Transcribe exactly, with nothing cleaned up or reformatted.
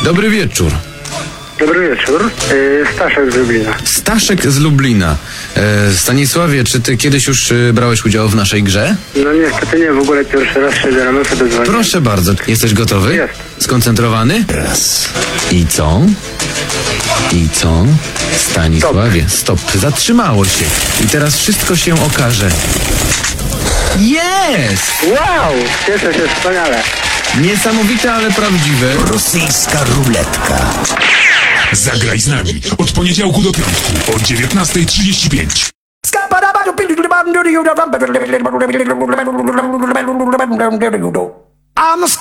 Dobry wieczór. Dobry wieczór. Yy, Staszek z Lublina. Staszek z Lublina. E, Stanisławie, czy ty kiedyś już y, brałeś udział w naszej grze? No niestety nie, w ogóle pierwszy raz się rano sobie dzwonię. Proszę bardzo. Jesteś gotowy? Jest. Skoncentrowany? Raz. I co? I co? Stanisławie, stop. Zatrzymało się. I teraz wszystko się okaże. Jest! Wow! Cieszę się, wspaniale. Niesamowite, ale prawdziwe. Rosyjska ruletka. Zagraj z nami od poniedziałku do piątku o dziewiętnasta trzydzieści pięć. I'm a